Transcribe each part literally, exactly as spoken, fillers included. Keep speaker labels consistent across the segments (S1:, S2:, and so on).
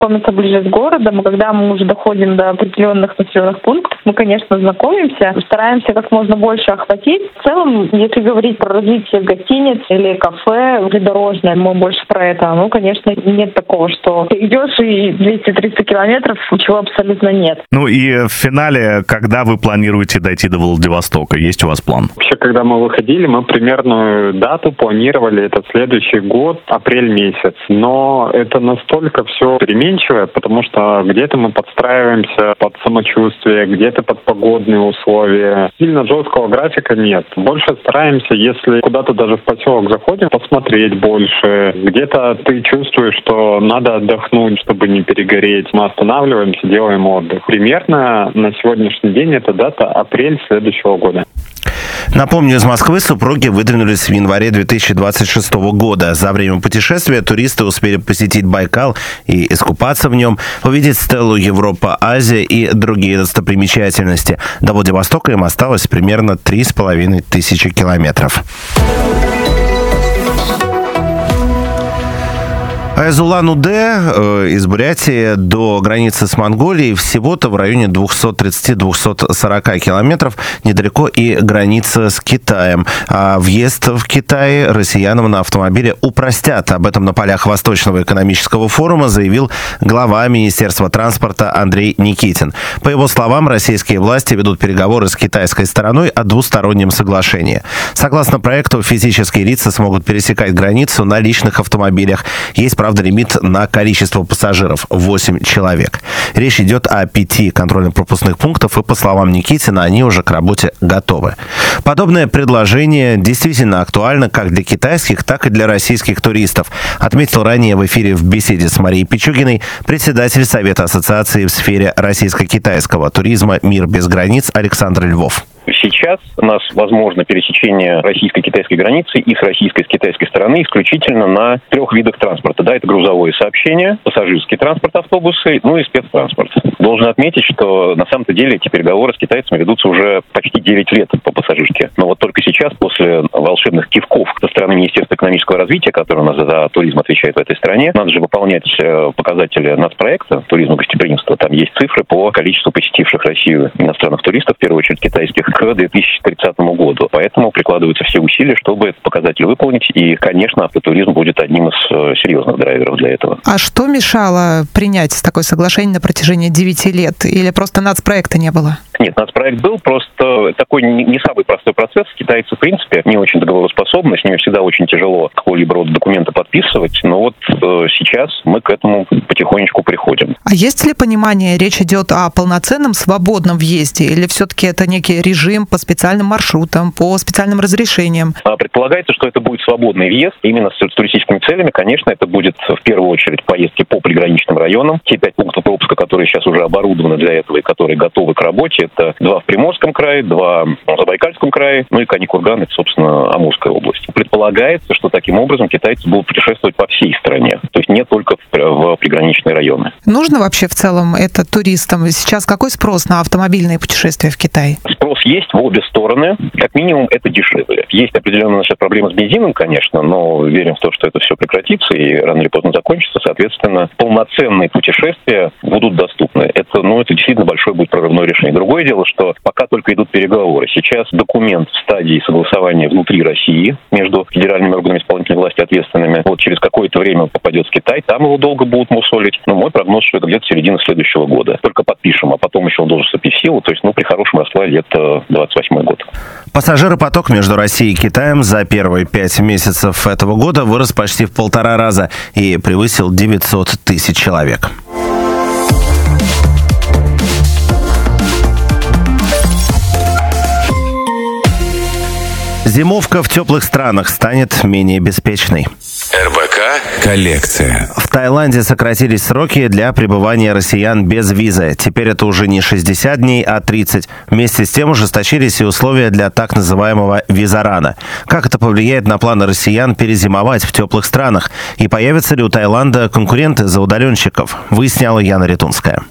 S1: знакомиться ближе с городом, и когда мы уже доходим до определенных населенных пунктов, мы, конечно, знакомимся, стараемся как можно больше охватить. В целом, если говорить про развитие гостиниц или кафе придорожное, мы больше про это. Ну, конечно, нет такого, что ты идешь и двести-триста километров, чего абсолютно нет.
S2: Ну и в финале, когда вы планируете дойти до Владивостока? Есть у вас план?
S3: Вообще, когда мы выходили, мы примерную дату планировали, это следующий год, апрель месяц. Но это настолько все переменчивое, потому что где-то мы подстраиваемся под самочувствие, где-то под погодные условия. Сильно жесткого графика нет. Больше стараемся, если куда-то даже в поселок заходим, посмотреть больше. Где-то ты чувствуешь, что надо отдохнуть, чтобы не перегореть. Мы останавливаемся, делаем отдых. Примерно на сегодняшний день это дата апрель следующего года.
S4: Напомню, из Москвы супруги выдвинулись в январе две тысячи двадцать шестого года. За время путешествия туристы успели посетить Байкал и искупаться в нем, увидеть стелу Европа-Азия и другие достопримечательности. До Владивостока им осталось примерно три с половиной тысячи километров. А из Улан-Удэ, из Бурятии до границы с Монголией всего-то в районе двести тридцать - двести сорок километров, недалеко и граница с Китаем. А въезд в Китай россиянам на автомобиле упростят. Об этом на полях Восточного экономического форума заявил глава Министерства транспорта Андрей Никитин. По его словам, российские власти ведут переговоры с китайской стороной о двустороннем соглашении. Согласно проекту, физические лица смогут пересекать границу на личных автомобилях. Есть, правда, лимит на количество пассажиров – восемь человек. Речь идет о пяти контрольно-пропускных пунктах, и, по словам Никитина, они уже к работе готовы. Подобное предложение действительно актуально как для китайских, так и для российских туристов, отметил ранее в эфире в беседе с Марией Пичугиной председатель Совета ассоциации в сфере российско-китайского туризма «Мир без границ» Александр Львов.
S5: Сейчас у нас возможно пересечение российско-китайской границы и с российской, и с китайской стороны исключительно на трех видах транспорта. Да, это грузовое сообщение, пассажирский транспорт, автобусы, ну и спецтранспорт. Должен отметить, что на самом-то деле эти переговоры с китайцами ведутся уже почти девять лет по пассажирке. Но вот только сейчас, после волшебных кивков со стороны Министерства экономического развития, которое у нас за туризм отвечает в этой стране, надо же выполнять показатели нацпроекта туризма гостеприимства. Там есть цифры по количеству посетивших Россию иностранных туристов, в первую очередь китайских, к две тысячи тридцатому году. Поэтому прикладываются все усилия, чтобы этот показатель выполнить. И, конечно, автотуризм будет одним из серьезных драйверов для этого.
S6: А что мешало принять такое соглашение на протяжении девяти лет? Или просто нацпроекта не было?
S5: Нет, нацпроект был, просто такой не самый простой процесс. Китайцы, в принципе, не очень договороспособны, с ними всегда очень тяжело какого-либо рода документы подписывать. Но вот э, сейчас мы к этому потихонечку приходим.
S6: А есть ли понимание, речь идет о полноценном свободном въезде? Или все-таки это некий режим по специальным маршрутам, по специальным разрешениям?
S5: Предполагается, что это будет свободный въезд. Именно с туристическими целями, конечно, это будет в первую очередь поездки по приграничным районам. Те пять пунктов пропуска, которые сейчас уже оборудованы для этого и которые готовы к работе, это два в Приморском крае, два в Забайкальском крае, ну и Кани-Курган, это, собственно, Амурская область. Предполагается, что таким образом китайцы будут путешествовать по всей стране, то есть не только в, в приграничные районы.
S6: Нужно вообще в целом это туристам? Сейчас какой спрос на автомобильные путешествия в Китай?
S5: Спрос есть в обе стороны. Как минимум, это дешевле. Есть определенная наша проблема с бензином, конечно, но верим в то, что это все прекратится и рано или поздно закончится. Соответственно, полноценные путешествия будут доступны. Это, ну, это действительно большое будет прорывное решение. Другое дело, что пока только идут переговоры. Сейчас документ в стадии согласования внутри России между федеральными органами исполнительной власти ответственными. Вот через какое-то время он попадет в Китай, там его долго будут мусолить. Но мой прогноз, что это где-то середина следующего года. Только подпишем, а потом еще он должен вступить в силу. То есть, ну, при хорошем раскладе это двадцать восьмой год.
S4: Пассажиропоток между Россией и Китаем за первые пять месяцев этого года вырос почти в полтора раза и превысил девятьсот тысяч человек. Зимовка в теплых странах станет менее беспечной.
S7: эр бэ ка коллекция.
S4: В Таиланде сократились сроки для пребывания россиян без визы. Теперь это уже не шестьдесят дней, а тридцать. Вместе с тем ужесточились и условия для так называемого визарана. Как это повлияет на планы россиян перезимовать в теплых странах? И появятся ли у Таиланда конкуренты за удаленщиков? Выясняла Яна Ретунская.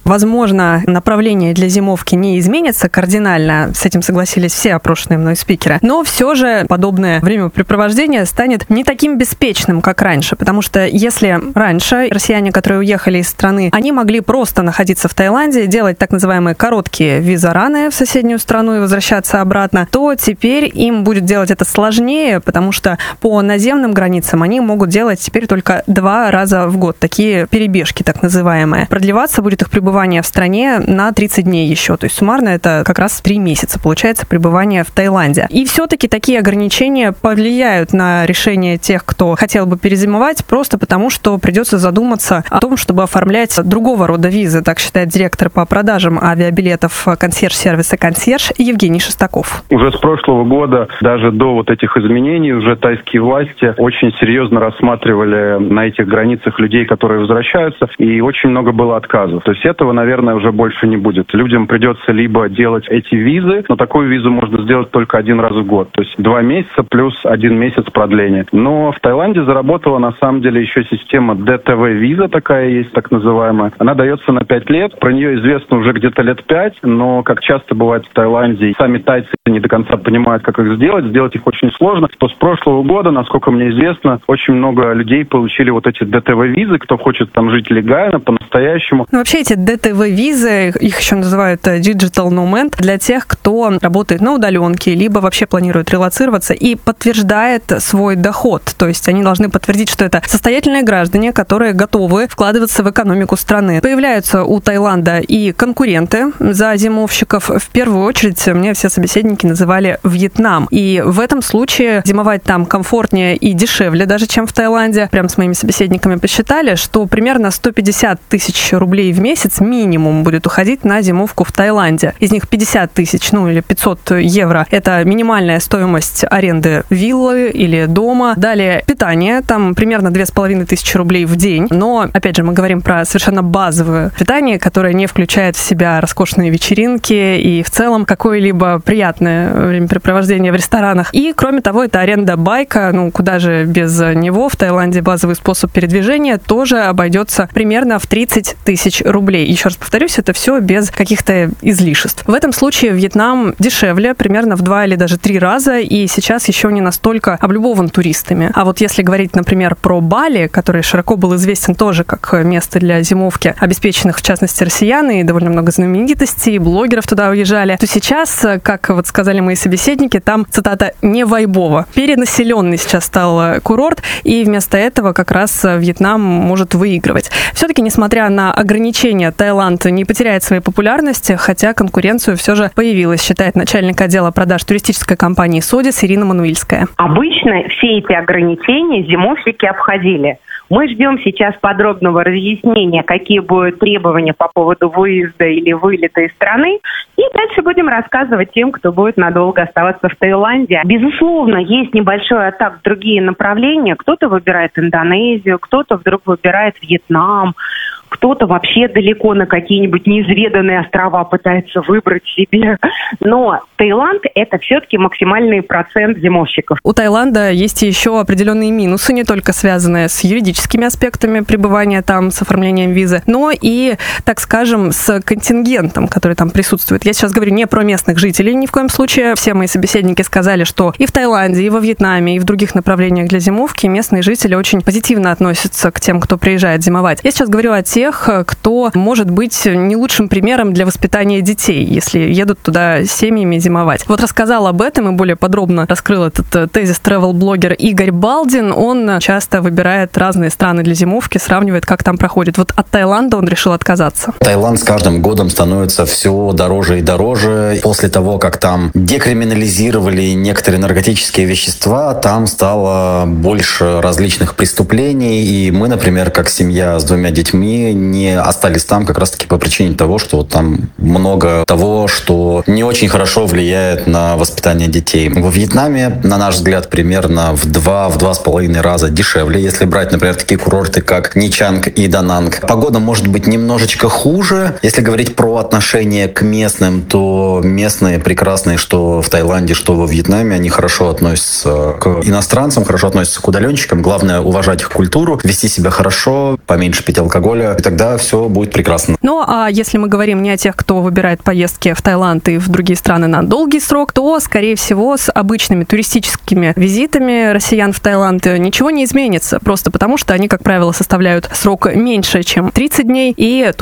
S8: Возможно, направление для зимовки не изменится кардинально, с этим согласились все опрошенные мной спикеры, но все же подобное времяпрепровождение станет не таким беспечным, как раньше, потому что если раньше россияне, которые уехали из страны, они могли просто находиться в Таиланде, делать так называемые короткие визараны в соседнюю страну и возвращаться обратно, то теперь им будет делать это сложнее, потому что по наземным границам они могут делать теперь только два раза в год, такие перебежки так называемые. Продлеваться будет их пребывание в стране на тридцать дней еще, то есть суммарно это как раз три месяца получается пребывание в Таиланде. И все-таки такие ограничения повлияют на решение тех, кто хотел бы перезимовать, просто потому что придется задуматься о том, чтобы оформлять другого рода визы, так считает директор по продажам авиабилетов консьерж-сервиса «Консьерж» Евгений Шестаков.
S9: Уже с прошлого года, даже до вот этих изменений, уже тайские власти очень серьезно рассматривали на этих границах людей, которые возвращаются, и очень много было отказов. То есть этого, наверное, уже больше не будет. Людям придется либо делать эти визы, но такую визу можно сделать только один раз в год, то есть два месяца плюс один месяц продления. Но в Таиланде заработала на самом деле еще система ди ти ви-виза, такая есть, так называемая. Она дается на пять лет, про нее известно уже где-то лет пять, но, как часто бывает в Таиланде, сами тайцы не до конца понимают, как их сделать, сделать их очень сложно. То с прошлого года, насколько мне известно, очень много людей получили вот эти ди ти ви-визы, кто хочет там жить легально, по-настоящему.
S8: Ну, вообще эти ди ти ви-визы, их еще называют Digital Nomad, для тех, кто работает на удаленке, либо вообще планирует релоцироваться и подтверждает свой доход. То есть они должны подтвердить, что это состоятельные граждане, которые готовы вкладываться в экономику страны. Появляются у Таиланда и конкуренты за зимовщиков. В первую очередь мне все собеседники называли Вьетнам. И в этом случае зимовать там комфортнее и дешевле даже, чем в Таиланде. Прям с моими собеседниками посчитали, что примерно сто пятьдесят тысяч рублей в месяц минимум будет уходить на зимовку в Таиланде. Из них пятьдесят тысяч, ну или пятьсот евро. Это минимальная стоимость аренды виллы или дома. Далее питание, там примерно две с половиной тысячи рублей в день. Но, опять же, мы говорим про совершенно базовое питание, которое не включает в себя роскошные вечеринки и в целом какое-либо приятное времяпрепровождение в ресторанах. И, кроме того, это аренда байка, ну, куда же без него. В Таиланде базовый способ передвижения тоже обойдется примерно в тридцать тысяч рублей. Еще раз повторюсь, это все без каких-то излишеств. В этом случае Вьетнам дешевле, примерно в два или даже три раза, и сейчас еще не настолько облюбован туристами. А вот если говорить, например, про Бали, который широко был известен тоже как место для зимовки обеспеченных, в частности, россиян, и довольно много знаменитостей, блогеров туда уезжали, то сейчас, как вот сказали мои собеседники, там, цитата, не вайбово. Перенаселенный сейчас стал курорт, и вместо этого как раз Вьетнам может выигрывать. Все-таки, несмотря на ограничения, Таиланд не потеряет своей популярности, хотя конкуренцию все же появилась, считает начальник отдела продаж туристической компании «Содис» Ирина Мануильская.
S10: Обычно все эти ограничения зимовщики обходили. Мы ждем сейчас подробного разъяснения, какие будут требования по поводу выезда или вылета из страны. И дальше будем рассказывать тем, кто будет надолго оставаться в Таиланде. Безусловно, есть небольшой отток в другие направления. Кто-то выбирает Индонезию, кто-то вдруг выбирает Вьетнам. Кто-то вообще далеко на какие-нибудь неизведанные острова пытается выбрать себе. Но Таиланд – это все-таки максимальный процент зимовщиков.
S8: У Таиланда есть еще определенные минусы, не только связанные с юридическими аспектами пребывания там, с оформлением визы, но и, так скажем, с контингентом, который там присутствует. Я сейчас говорю не про местных жителей ни в коем случае. Все мои собеседники сказали, что и в Таиланде, и во Вьетнаме, и в других направлениях для зимовки местные жители очень позитивно относятся к тем, кто приезжает зимовать. Я сейчас говорю о тех, кто может быть не лучшим примером для воспитания детей, если едут туда семьями зимовать. Вот рассказал об этом и более подробно раскрыл этот тезис travel-блогер Игорь Балдин. Он часто выбирает разные страны для зимовки, сравнивает, как там проходит. Вот от Таиланда он решил отказаться.
S11: Таиланд с каждым годом становится все дороже и дороже. После того, как там декриминализировали некоторые наркотические вещества, там стало больше различных преступлений. И мы, например, как семья с двумя детьми, не остались там как раз-таки по причине того, что вот там много того, что не очень хорошо влияет на воспитание детей. Во Вьетнаме, на наш взгляд, примерно в два, в два с половиной раза дешевле, если брать, например, такие курорты, как Ничанг и Дананг. Погода может быть немножечко хуже. Если говорить про отношение к местным, то местные прекрасные, что в Таиланде, что во Вьетнаме, они хорошо относятся к иностранцам, хорошо относятся к удаленщикам. Главное — уважать их культуру, вести себя хорошо, поменьше пить алкоголя. тогда все будет прекрасно.
S8: Ну, а если мы говорим не о тех, кто выбирает поездки в Таиланд и в другие страны на долгий срок, то, скорее всего, с обычными туристическими визитами россиян в Таиланд ничего не изменится, просто потому что они, как правило, составляют срок меньше, чем тридцать дней, и